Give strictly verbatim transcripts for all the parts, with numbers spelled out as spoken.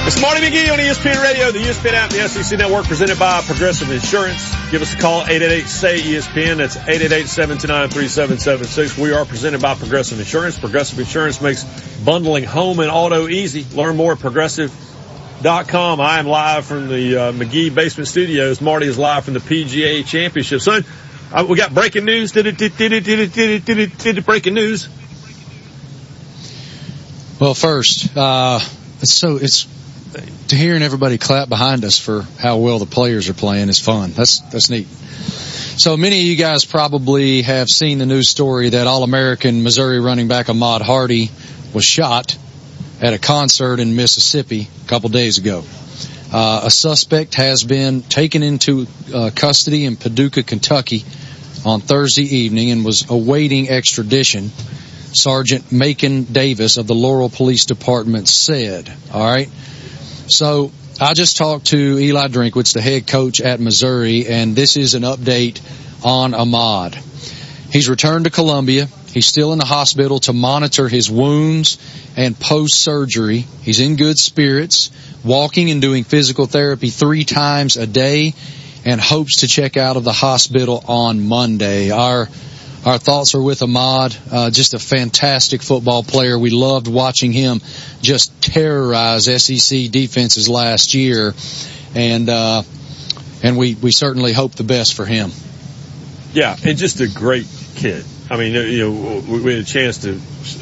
It's Marty McGee on E S P N Radio, the E S P N app, the S E C Network, presented by Progressive Insurance. Give us a call, eight eight eight, S A Y, E S P N. That's eight eight eight, seven two nine, three seven seven six. We are presented by Progressive Insurance. Progressive Insurance makes bundling home and auto easy. Learn more at progressive dot com. I am live from the uh, McGee Basement Studios. Marty is live from the P G A Championship. Son, uh, we got breaking news. Did it, did it, did it, did it, did it, did it, did it, breaking news. Well, first, uh, it's so, it's, to hearing everybody clap behind us for how well the players are playing is fun. That's, that's neat. So many of you guys probably have seen the news story that All-American Missouri running back Ahmad Hardy was shot at a concert in Mississippi a couple days ago. Uh, a suspect has been taken into uh, custody in Paducah, Kentucky on Thursday evening and was awaiting extradition. Sergeant Macon Davis of the Laurel Police Department said. All right. So I just talked to Eli Drinkwitz, the head coach at Missouri, and this is an update on Ahmad. He's returned to Columbia. He's still in the hospital to monitor his wounds and post-surgery. He's in good spirits, walking and doing physical therapy three times a day, and hopes to check out of the hospital on Monday. Our Our thoughts are with Ahmad, uh, just a fantastic football player. We loved watching him just terrorize S E C defenses last year, and uh, and we, we certainly hope the best for him. Yeah, and just a great kid. I mean, you know, we had a chance to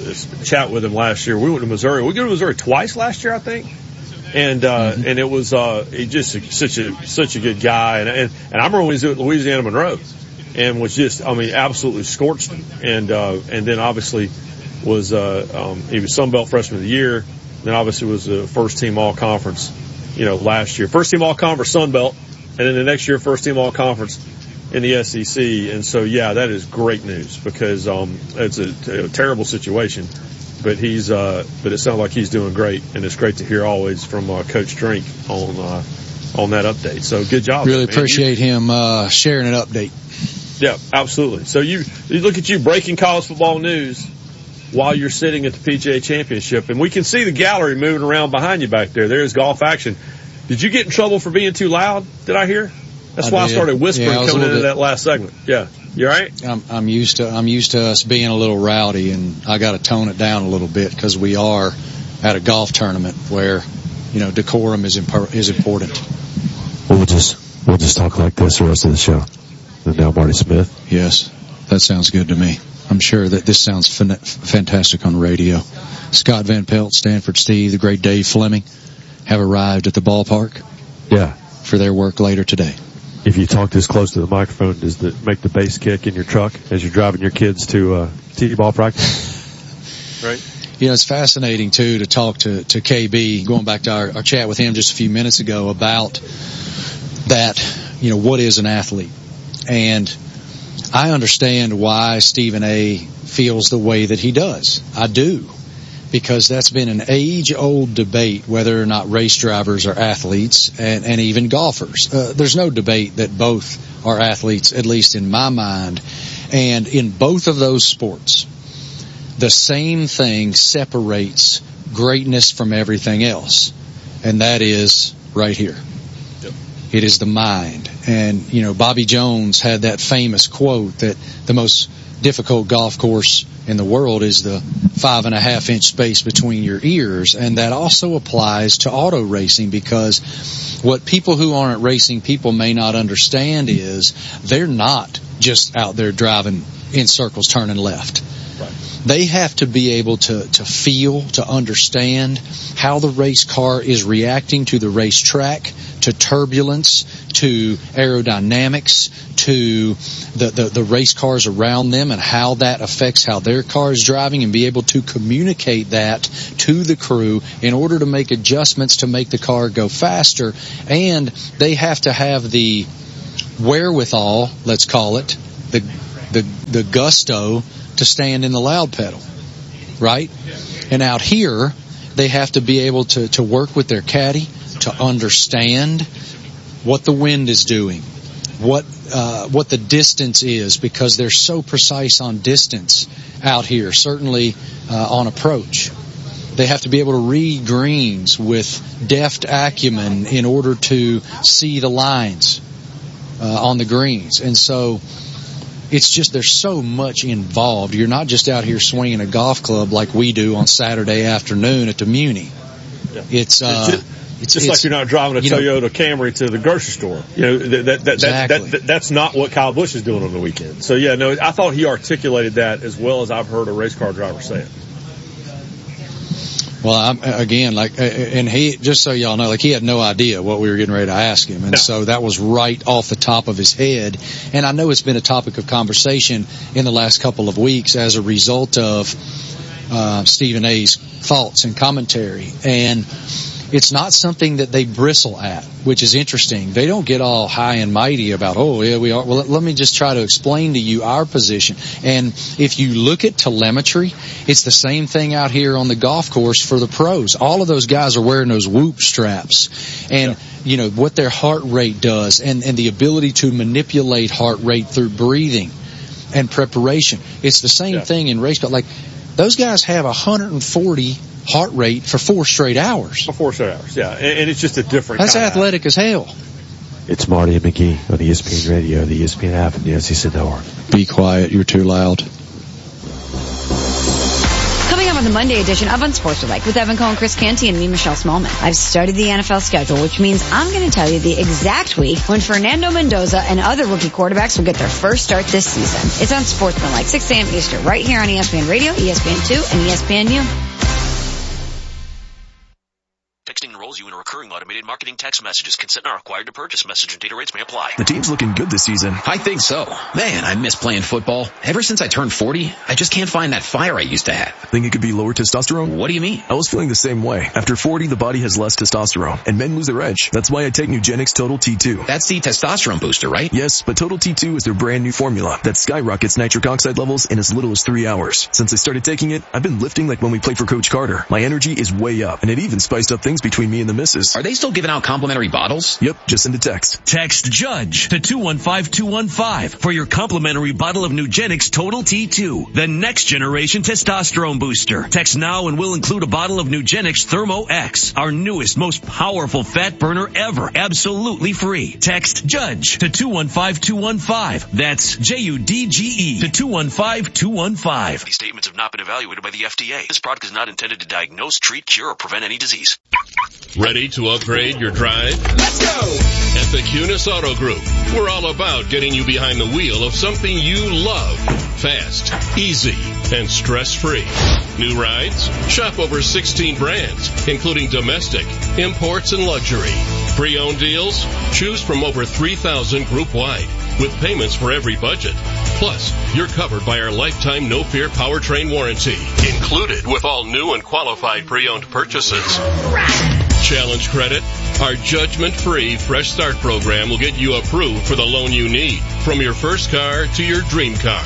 chat with him last year. We went to Missouri. We went to Missouri twice last year, I think. And, uh, mm-hmm. and it was, uh, he just such a, such a good guy. And, and, and I remember when he was at Louisiana Monroe and was just, I mean, absolutely scorched him. And, uh, and then obviously was, uh, um, he was Sun Belt freshman of the year. Then obviously was the first team all conference, you know, last year. First team all conference Sun Belt. And then the next year, first team all conference in the S E C. And so, yeah, that is great news because, um, it's a, a terrible situation. But he's, uh, but it sounds like he's doing great, and it's great to hear always from uh, Coach Drink on uh, on that update. So good job. Really man. appreciate you, him uh, sharing an update. Yeah, absolutely. So you, you look at you breaking college football news while you're sitting at the P G A Championship, and we can see the gallery moving around behind you back there. There's golf action. Did you get in trouble for being too loud? Did I hear? That's I why did. I started whispering yeah, coming into bit... that last segment. Yeah. You all right? I'm, I'm used to I'm used to us being a little rowdy, and I got to tone it down a little bit because we are at a golf tournament where, you know, decorum is imp- is important. We'll just we'll just talk like this the rest of the show. And now Marty Smith. Yes, that sounds good to me. I'm sure that this sounds fin- fantastic on radio. Scott Van Pelt, Stanford Steve, the great Dave Fleming have arrived at the ballpark. Yeah, for their work later today. If you talk this close to the microphone, does it make the bass kick in your truck as you're driving your kids to uh, T-ball practice? Right. You know, it's fascinating, too, to talk to, to K B, going back to our, our chat with him just a few minutes ago about that, you know, what is an athlete? And I understand why Stephen A. feels the way that he does. I do. Because that's been an age-old debate whether or not race drivers are athletes and, and even golfers. Uh, there's no debate that both are athletes, at least in my mind. And in both of those sports, the same thing separates greatness from everything else, and that is right here. Yep. It is the mind. And, you know, Bobby Jones had that famous quote that the most difficult golf course in the world is the five and a half inch space between your ears. And that also applies to auto racing, because what people who aren't racing people may not understand is they're not just out there driving in circles, turning left. Right. They have to be able to, to feel, to understand how the race car is reacting to the racetrack, to turbulence, to aerodynamics, to the, the, the race cars around them and how that affects how their car is driving, and be able to communicate that to the crew in order to make adjustments to make the car go faster. And they have to have the wherewithal, let's call it, the, the, the gusto to stand in the loud pedal, right? And out here, they have to be able to, to work with their caddy, to understand what the wind is doing, what uh, what the distance is, because they're so precise on distance out here, certainly uh, on approach. They have to be able to read greens with deft acumen in order to see the lines uh, on the greens. And so it's just, there's so much involved. You're not just out here swinging a golf club like we do on Saturday afternoon at the Muni. Yeah. It's, uh, it's, it's just it's, like you're not driving a Toyota know, Camry to the grocery store. You know, that, that, that, exactly. that, that, that's not what Kyle Busch is doing on the weekend. So yeah, no, I thought he articulated that as well as I've heard a race car driver say it. Well, I'm, again, like, and he, just so y'all know, like, he had no idea what we were getting ready to ask him. And no. so that was right off the top of his head. And I know it's been a topic of conversation in the last couple of weeks as a result of, uh, Stephen A's thoughts and commentary. And it's not something that they bristle at, which is interesting. They don't get all high and mighty about, oh, yeah, we are. Well, let me just try to explain to you our position. And if you look at telemetry, it's the same thing out here on the golf course for the pros. All of those guys are wearing those whoop straps. And, yeah. you know, what their heart rate does and, and the ability to manipulate heart rate through breathing and preparation. It's the same yeah. thing in race car. Like, those guys have one hundred forty heart rate for four straight hours. For four straight hours, yeah. And, and it's just a different That's kind athletic of as hell. It's Marty and McGee on the E S P N Radio, the E S P N app, and the S E C Network. Be quiet. You're too loud. Coming up on the Monday edition of Unsportsmanlike with Evan Cohen, Chris Canty, and me, Michelle Smallman. I've studied the N F L schedule, which means I'm going to tell you the exact week when Fernando Mendoza and other rookie quarterbacks will get their first start this season. It's Unsportsmanlike, six a.m. Eastern, right here on E S P N Radio, E S P N two, and E S P N U. Texting enrolls you in a recurring automated marketing text messages. Consent not required to purchase. Message and data rates may apply. The team's looking good this season. I think so. Man, I miss playing football. Ever since I turned forty, I just can't find that fire I used to have. Think it could be lower testosterone? What do you mean? I was feeling the same way. After forty, the body has less testosterone, and men lose their edge. That's why I take Nugenix Total T two. That's the testosterone booster, right? Yes, but Total T two is their brand new formula that skyrockets nitric oxide levels in as little as three hours. Since I started taking it, I've been lifting like when we played for Coach Carter. My energy is way up, and it even spiced up things between me and the missus. Are they still giving out complimentary bottles? Yep, just send a text. Text JUDGE to two one five two one five for your complimentary bottle of Nugenix Total T two, the next generation testosterone booster. Text now and we'll include a bottle of Nugenix Thermo X, our newest, most powerful fat burner ever, absolutely free. Text JUDGE to two one five two one five. That's J U D G E to two one five two one five. These statements have not been evaluated by the F D A. This product is not intended to diagnose, treat, cure, or prevent any disease. Ready to upgrade your drive? Let's go! At the Kunis Auto Group, we're all about getting you behind the wheel of something you love. Fast, easy, and stress-free. New rides? Shop over sixteen brands, including domestic, imports, and luxury. Pre-owned deals? Choose from over three thousand group-wide, with payments for every budget. Plus, you're covered by our lifetime no-fear powertrain warranty, included with all new and qualified pre-owned purchases. Challenge credit? Our judgment-free Fresh Start program will get you approved for the loan you need, from your first car to your dream car.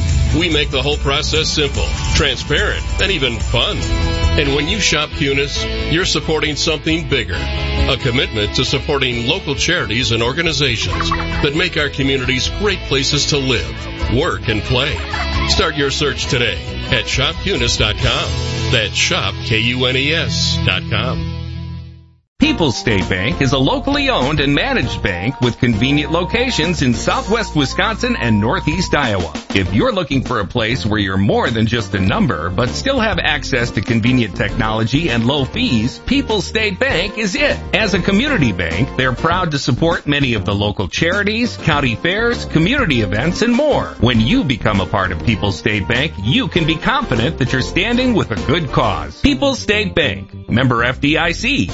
We make the whole process simple, transparent, and even fun. And when you shop Kunis, you're supporting something bigger, a commitment to supporting local charities and organizations that make our communities great places to live, work, and play. Start your search today at shop kunis dot com. That's shop K U N E S dot com. People's State Bank is a locally owned and managed bank with convenient locations in southwest Wisconsin and northeast Iowa. If you're looking for a place where you're more than just a number, but still have access to convenient technology and low fees, People's State Bank is it. As a community bank, they're proud to support many of the local charities, county fairs, community events, and more. When you become a part of People's State Bank, you can be confident that you're standing with a good cause. People's State Bank, member F D I C.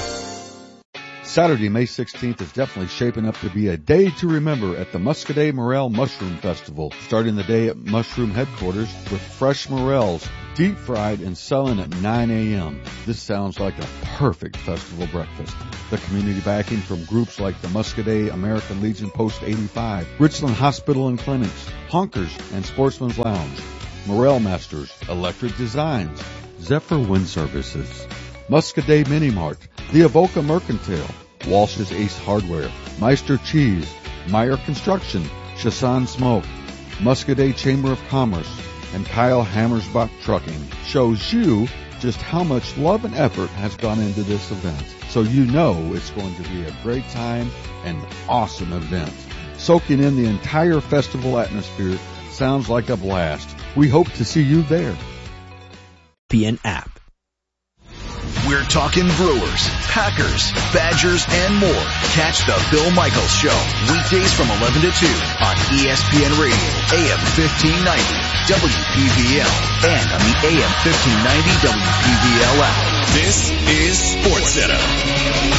Saturday, May sixteenth is definitely shaping up to be a day to remember at the Muscadet Morel Mushroom Festival. Starting the day at Mushroom Headquarters with fresh morels, deep fried and selling at nine a.m. This sounds like a perfect festival breakfast. The community backing from groups like the Muscadet American Legion Post eighty-five, Richland Hospital and Clinics, Honkers and Sportsman's Lounge, Morel Masters, Electric Designs, Zephyr Wind Services, Muscadet Mini Mart, the Avoca Mercantile, Walsh's Ace Hardware, Meister Cheese, Meyer Construction, Chasson Smoke, Muscadet Chamber of Commerce, and Kyle Hammersbach Trucking shows you just how much love and effort has gone into this event. So you know it's going to be a great time and awesome event. Soaking in the entire festival atmosphere sounds like a blast. We hope to see you there. E S P N app. We're talking Brewers, Packers, Badgers, and more. Catch the Bill Michaels Show, weekdays from eleven to two on E S P N Radio, A M fifteen ninety, W P V L, and on the A M fifteen ninety W P V L app. This is SportsCenter.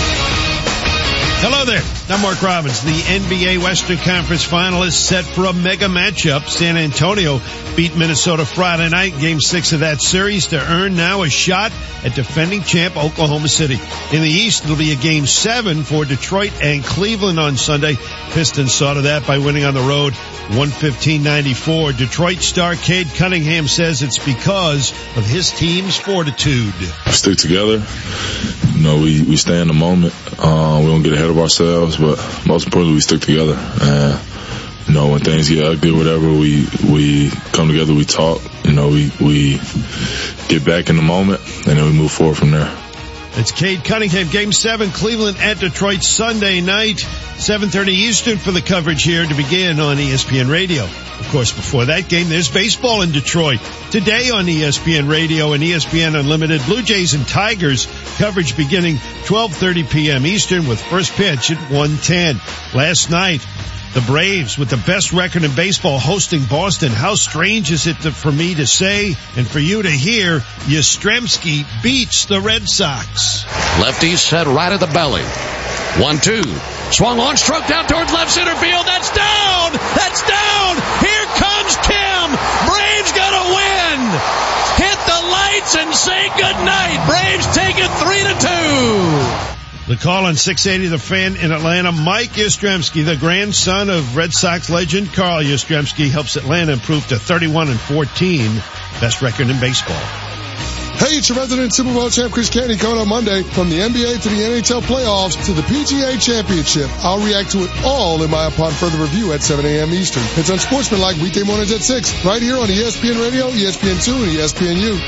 Hello there. I'm Mark Robbins. The N B A Western Conference Final is set for a mega matchup. San Antonio beat Minnesota Friday night, game six of that series, to earn now a shot at defending champ Oklahoma City. In the East, it'll be a game seven for Detroit and Cleveland on Sunday. Pistons saw to that by winning on the road one fifteen ninety-four. Detroit star Cade Cunningham says it's because of his team's fortitude. Stick together. You know, we, we stay in the moment. Uh, we don't get ahead of ourselves, but most importantly, we stick together. And, you know, when things get ugly or whatever, we, we come together, we talk, you know, we, we get back in the moment, and then we move forward from there. It's Cade Cunningham, game seven, Cleveland at Detroit Sunday night, seven thirty Eastern for the coverage here to begin on E S P N Radio. Of course, before that game, there's baseball in Detroit. Today on E S P N Radio and E S P N Unlimited, Blue Jays and Tigers, coverage beginning twelve thirty p.m. Eastern with first pitch at one ten. Last night, the Braves, with the best record in baseball, hosting Boston. How strange is it to, for me to say and for you to hear, Yastrzemski beats the Red Sox. Lefty set right at the belly. One, two. Swung on, struck down towards left center field. That's down! That's down! Here comes Kim! Braves gonna win! Hit the lights and say goodnight! Braves take it three to two! The call on six eighty The Fan in Atlanta. Mike Yastrzemski, the grandson of Red Sox legend Carl Yastrzemski, helps Atlanta improve to thirty-one and fourteen, best record in baseball. Hey, it's your resident Super Bowl champ Chris Canty coming on Monday. From the N B A to the N H L playoffs to the P G A Championship, I'll react to it all in my upon further review at seven a.m. Eastern. It's Unsportsmanlike weekday mornings at six, right here on E S P N Radio, E S P N two, and E S P N U.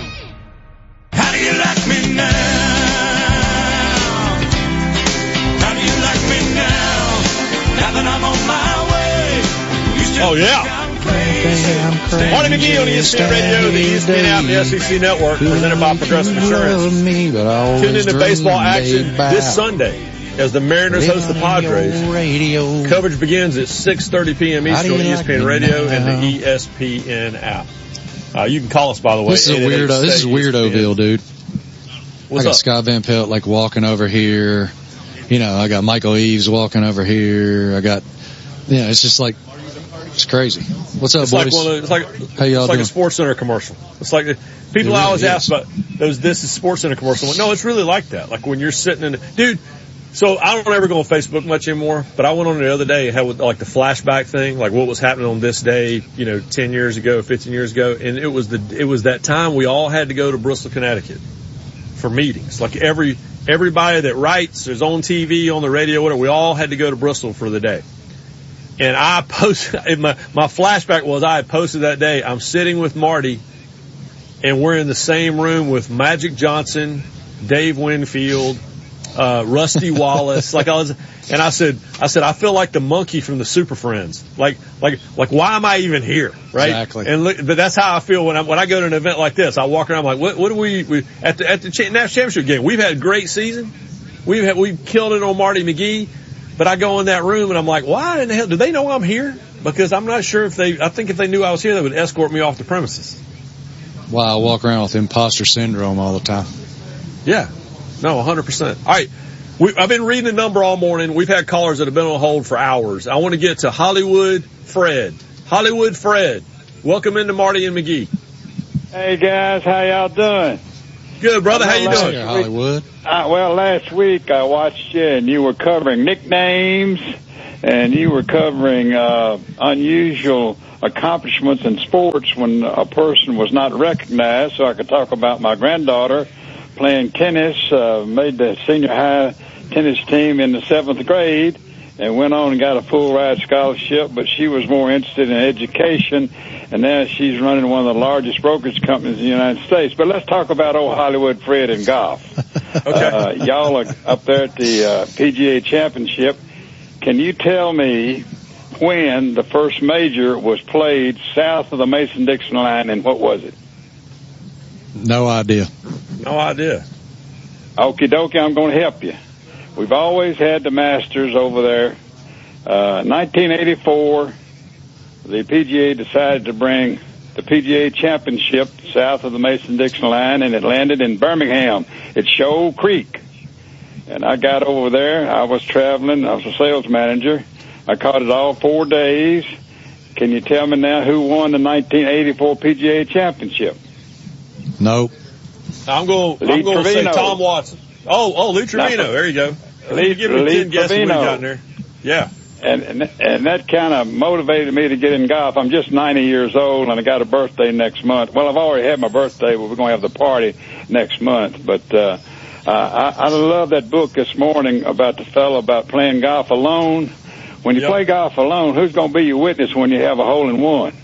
How do you like me now? Oh, yeah. Marty McGee on E S P N Radio, the E S P N app, the S E C Network, presented by Progressive Insurance. Tune into baseball action this Sunday as the Mariners host the Padres. Coverage begins at six thirty p.m. Eastern on E S P N Radio and the E S P N app. Uh, you can call us, by the way. This is a weirdo. This is Weirdoville, dude. What's I got up? Scott Van Pelt like walking over here. You know, I got Michael Eaves walking over here. I got, you know, it's just like, it's crazy. What's up, it's boys? Like one of, it's like, How y'all it's like doing? a Sports Center commercial. It's like, people It really always is. ask about those, this is Sports Center commercial. No, it's really like that. Like when you're sitting in, dude, so I don't ever go on Facebook much anymore, but I went on the other day and had like the flashback thing, like what was happening on this day, you know, ten years ago, fifteen years ago. And it was the, it was that time we all had to go to Bristol, Connecticut for meetings. Like every, everybody that writes, is on T V, on the radio, whatever, we all had to go to Bristol for the day. And I posted, my, my flashback was I had posted that day, I'm sitting with Marty and we're in the same room with Magic Johnson, Dave Winfield, uh, Rusty Wallace. Like I was, and I said, I said, I feel like the monkey from the Super Friends. Like, like, like why am I even here? Right? Exactly. And look, but that's how I feel when I, when I go to an event like this. I walk around, I'm like, what, what do we, we, at the, at the national championship game, we've had a great season. We've had, we've killed it on Marty McGee. But I go in that room and I'm like, why in the hell, do they know I'm here? Because I'm not sure if they, I think if they knew I was here, they would escort me off the premises. Wow, I walk around with imposter syndrome all the time. Yeah. No, one hundred percent. All right. We, I've been reading the number all morning. We've had callers that have been on hold for hours. I want to get to Hollywood Fred. Hollywood Fred. Welcome into Marty and McGee. Hey guys, how y'all doing? Good, brother. How you doing? Here, Hollywood. Uh, well, last week I watched you and you were covering nicknames and you were covering uh, unusual accomplishments in sports when a person was not recognized. So I could talk about my granddaughter playing tennis, uh, made the senior high tennis team in the seventh grade, and went on and got a full ride scholarship, but she was more interested in education, and now she's running one of the largest brokerage companies in the United States. But let's talk about old Hollywood Fred and golf. Okay. Uh, y'all are up there at the uh, P G A Championship. Can you tell me when the first major was played south of the Mason-Dixon line, and what was it? No idea. No idea. Okie dokie, I'm going to help you. We've always had the Masters over there. Uh, nineteen eighty-four, the P G A decided to bring the P G A Championship south of the Mason-Dixon line, and it landed in Birmingham at Shoal Creek. And I got over there. I was traveling. I was a sales manager. I caught it all four days. Can you tell me now who won the nineteen eighty-four P G A Championship? Nope. I'm going. I'm going to say Tom Watson. Oh, oh, Lou Trevino. There you go. Lee, give me Lee ten guesses we got in there. Yeah. And, and and that kind of motivated me to get in golf. I'm just ninety years old, and I got a birthday next month. Well, I've already had my birthday, but we're going to have the party next month. But uh, uh, I, I love that book this morning about the fellow about playing golf alone. When you yep. play golf alone, who's going to be your witness when you have a hole in one?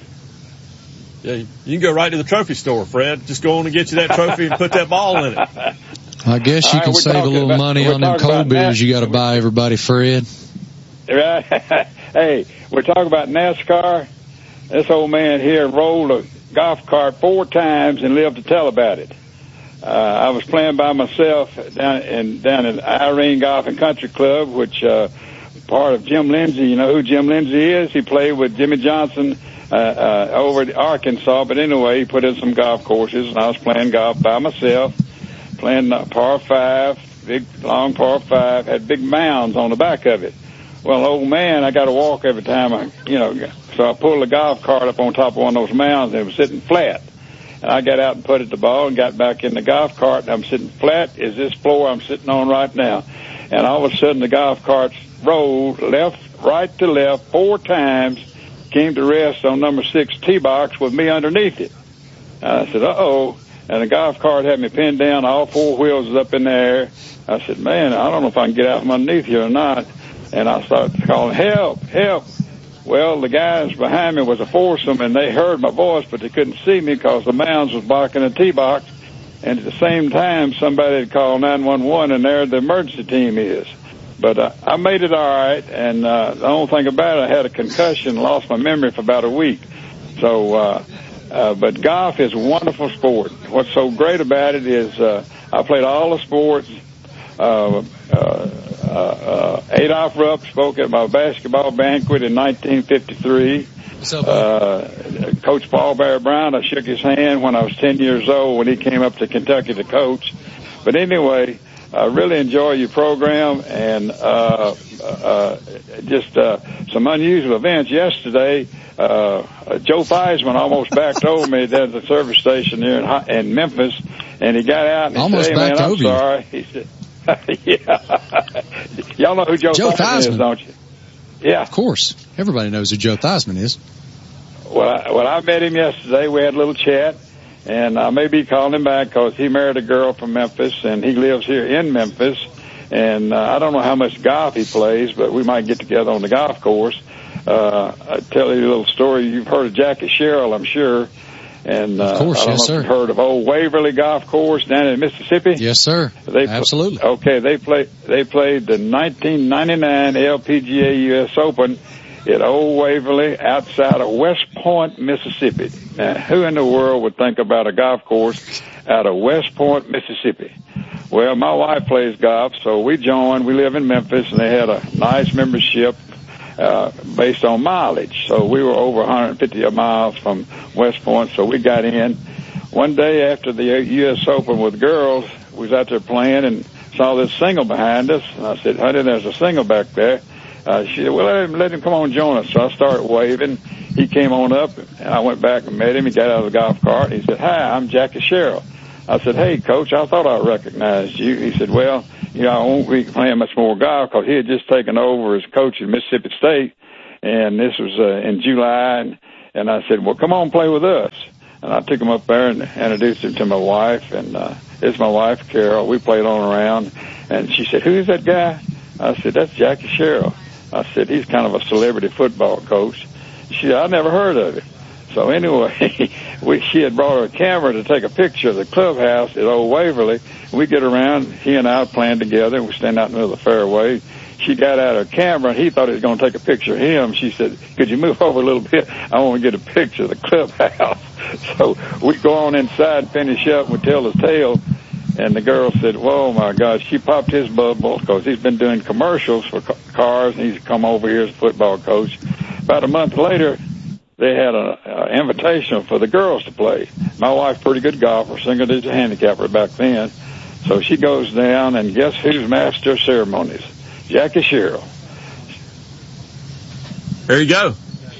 Yeah, you can go right to the trophy store, Fred. Just go on and get you that trophy and put that ball in it. I guess you All can right, save a little about, money on them cold beers you got to buy everybody, Fred. Right. Hey, we're talking about NASCAR. This old man here rolled a golf cart four times and lived to tell about it. Uh, I was playing by myself down in down in Irene Golf and Country Club, which uh, part of Jim Lindsay. You know who Jim Lindsay is? He played with Jimmy Johnson uh, uh, over at Arkansas. But anyway, he put in some golf courses, and I was playing golf by myself, playing uh, par five, big long par five, had big mounds on the back of it. Well, old man, I got to walk every time I, you know, so I pulled the golf cart up on top of one of those mounds, and it was sitting flat. And I got out and put it the ball and got back in the golf cart, and I'm sitting flat as this floor I'm sitting on right now. And all of a sudden, the golf cart rolled left, right to left four times, came to rest on number six tee box with me underneath it. And I said, uh-oh. And the golf cart had me pinned down, all four wheels was up in the air. I said, man, I don't know if I can get out from underneath here or not. And I started calling, help, help. Well, the guys behind me was a foursome, and they heard my voice, but they couldn't see me because the mounds was blocking the tee box. And at the same time, somebody had called nine one one, and there the emergency team is. But uh, I made it all right, and uh, the only thing about it, I had a concussion, lost my memory for about a week. So, uh, uh, but golf is a wonderful sport. What's so great about it is uh, I played all the sports. Uh, uh, uh, uh, Adolph Rupp spoke at my basketball banquet in nineteen fifty-three. Uh, Coach Paul Bear Brown, I shook his hand when I was ten years old when he came up to Kentucky to coach. But anyway, I really enjoy your program, and uh, uh, just uh, some unusual events. Yesterday, uh, Joe Theismann almost backed over me at the service station here in, in Memphis, and he got out and he almost said, hey, man, I'm over sorry. You. He said, yeah. Y'all know who Joe, Joe Theismann, Theismann is, don't you? Yeah. Of course. Everybody knows who Joe Theismann is. Well, I, well, I met him yesterday. We had a little chat, and I may be calling him back because he married a girl from Memphis, and he lives here in Memphis. And uh, I don't know how much golf he plays, but we might get together on the golf course. Uh, I'll tell you a little story. You've heard of Jackie Sherrill, I'm sure. And, uh, of course, I don't yes, know sir. if you've heard of Old Waverly Golf Course down in Mississippi. Yes, sir. They Absolutely. Okay, they played. They played the nineteen ninety-nine L P G A U S Open at Old Waverly outside of West Point, Mississippi. Now, who in the world would think about a golf course out of West Point, Mississippi? Well, my wife plays golf, so we joined. We live in Memphis, and they had a nice membership. Uh, based on mileage. So we were over one hundred fifty miles from West Point, so we got in. One day after the U S Open with girls, we was out there playing and saw this single behind us. And I said, honey, there's a single back there. Uh, she said, well, let him, let him come on and join us. So I started waving. He came on up, and I went back and met him. He got out of the golf cart. He said, hi, I'm Jackie Sherrill. I said, hey, Coach, I thought I recognized you. He said, well, you know, I won't be playing much more golf because he had just taken over as coach at Mississippi State, and this was uh, in July. And, and I said, well, come on, play with us. And I took him up there and introduced him to my wife, and uh, it's my wife, Carol. We played on around, and she said, who is that guy? I said, that's Jackie Sherrill. I said, he's kind of a celebrity football coach. She said, I never heard of him. So anyway, we, she had brought her a camera to take a picture of the clubhouse at Old Waverly. We get around, he and I playing together. We stand out in the middle of the fairway. She got out her camera, and he thought he was going to take a picture of him. She said, could you move over a little bit? I want to get a picture of the clubhouse. So we go on inside, finish up, and we tell his tale. And the girl said, whoa, my God, she popped his bubble because he's been doing commercials for cars, and he's come over here as a football coach. About a month later, they had an invitation for the girls to play. My wife's a pretty good golfer, single-digit handicapper back then. So she goes down, and guess who's master of ceremonies? Jackie Sherrill. There you go.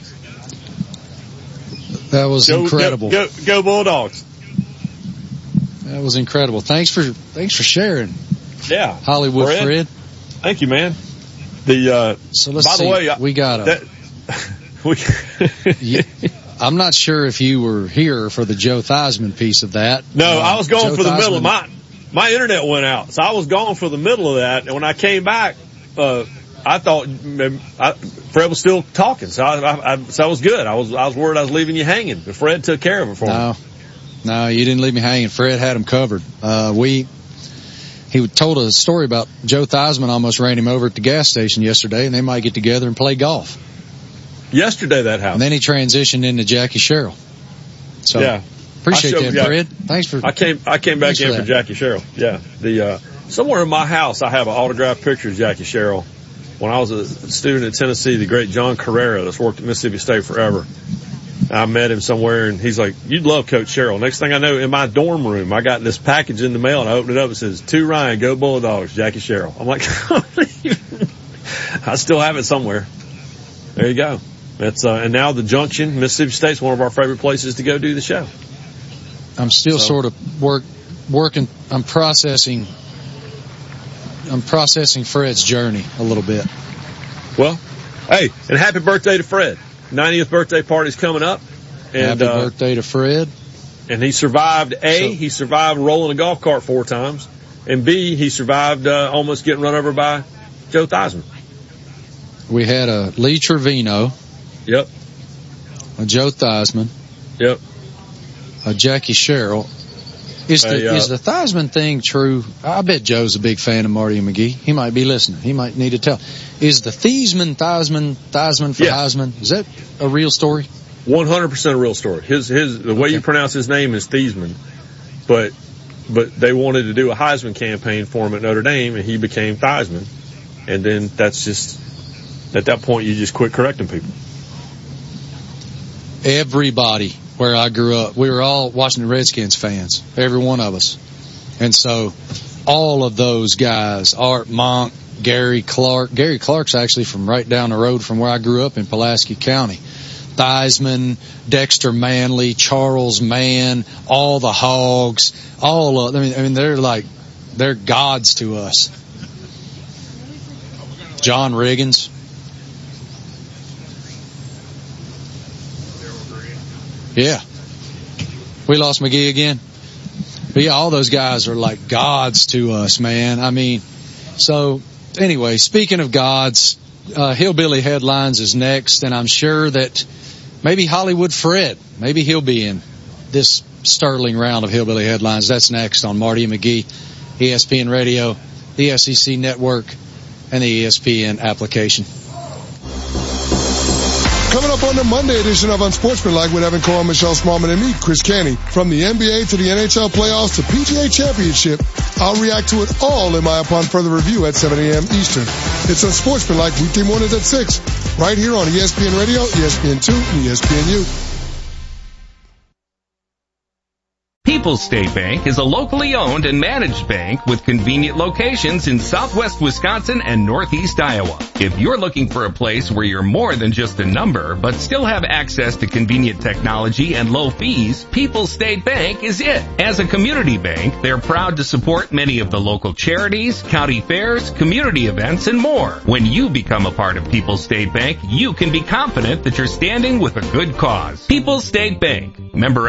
That was go, incredible. Go, go, go Bulldogs. That was incredible. Thanks for thanks for sharing. Yeah, Hollywood Fred. Fred. Thank you, man. The uh, so let's by see. the way, I, we got a. That, we, yeah, I'm not sure if you were here for the Joe Theismann piece of that. No, um, I was going Joe for the Theismann, middle of my my internet went out, so I was gone for the middle of that. And when I came back, uh, I thought I, Fred was still talking, so I, I, I so I was good. I was I was worried I was leaving you hanging, but Fred took care of it for no. me. No, you didn't leave me hanging. Fred had him covered. Uh, we, he told a story about Joe Theismann almost ran him over at the gas station yesterday, and they might get together and play golf. Yesterday that happened. And then he transitioned into Jackie Sherrill. So, yeah. Appreciate showed, that, yeah. Fred. Thanks for, I came, I came back in for, for Jackie Sherrill. Yeah. The, uh, somewhere in my house, I have an autographed picture of Jackie Sherrill. When I was a student at Tennessee, the great John Carrera that's worked at Mississippi State forever. I met him somewhere, and he's like, you'd love Coach Sherrill. Next thing I know, in my dorm room, I got this package in the mail, and I opened it up. It says, to Ryan, go Bulldogs, Jackie Sherrill. I'm like, I still have it somewhere. There you go. That's uh, and now the Junction, Mississippi State's one of our favorite places to go do the show. I'm still so. sort of work working. I'm processing. I'm processing Fred's journey a little bit. Well, hey, and happy birthday to Fred. ninetieth birthday party's coming up. And, happy uh, birthday to Fred. And he survived, A, so, he survived rolling a golf cart four times, and B, he survived uh, almost getting run over by Joe Theismann. We had a Lee Trevino. Yep. A Joe Theismann. Yep. A Jackie Sherrill. Is the, hey, uh, is the Theismann thing true? I bet Joe's a big fan of Marty McGee. He might be listening. He might need to tell. Is the Theismann, Theismann, Theismann for yeah. Heisman? Is that a real story? one hundred percent a real story. His, his, the way okay. you pronounce his name is Theismann, but, but they wanted to do a Heisman campaign for him at Notre Dame, and he became Theismann. And then that's just, at that point, you just quit correcting people. Everybody where I grew up, we were all Washington Redskins fans, every one of us. And so all of those guys, Art Monk, Gary Clark, Gary Clark's actually from right down the road from where I grew up in Pulaski County. Theismann, Dexter Manley, Charles Mann, all the Hogs, all of, I mean, I mean, they're like, they're gods to us. John Riggins. Yeah. We lost McGee again. But yeah, all those guys are like gods to us, man. I mean, so anyway, speaking of gods, uh, Hillbilly Headlines is next, and I'm sure that maybe Hollywood Fred, maybe he'll be in this sterling round of Hillbilly Headlines. That's next on Marty and McGee, E S P N Radio, the S E C Network, and the E S P N application. Coming up on the Monday edition of Unsportsmanlike with Evan Cole and Michelle Smallman and me, Chris Canty. From the N B A to the N H L playoffs to P G A Championship, I'll react to it all in my upon further review at seven a.m. Eastern. It's Unsportsmanlike weekday mornings at six, right here on E S P N Radio, E S P N two, and E S P N U. People's State Bank is a locally owned and managed bank with convenient locations in southwest Wisconsin and northeast Iowa. If you're looking for a place where you're more than just a number, but still have access to convenient technology and low fees, People's State Bank is it. As a community bank, they're proud to support many of the local charities, county fairs, community events, and more. When you become a part of People's State Bank, you can be confident that you're standing with a good cause. People's State Bank, member